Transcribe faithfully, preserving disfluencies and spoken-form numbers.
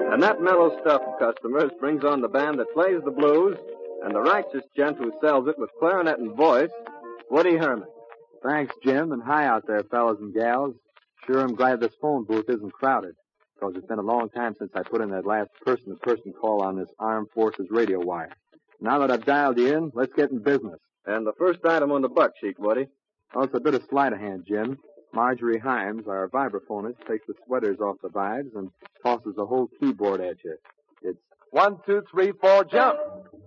And that mellow stuff, customers, brings on the band that plays the blues and the righteous gent who sells it with clarinet and voice, Woody Herman. Thanks, Jim, and hi out there, fellas and gals. Sure, I'm glad this phone booth isn't crowded, because it's been a long time since I put in that last person-to-person call on this Armed Forces radio wire. Now that I've dialed you in, let's get in business. And the first item on the buck sheet, Woody. Oh, it's a bit of sleight of hand, Jim. Marjorie Himes, our vibraphonist, takes the sweaters off the vibes and tosses the whole keyboard at you. It's one, two, three, four, jump.